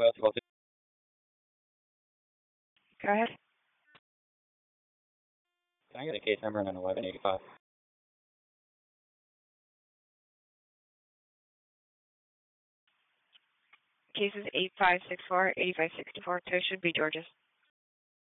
Wales, Go ahead. can I get a case number and an 1185? Cases 8564, 8564. So it should be George's.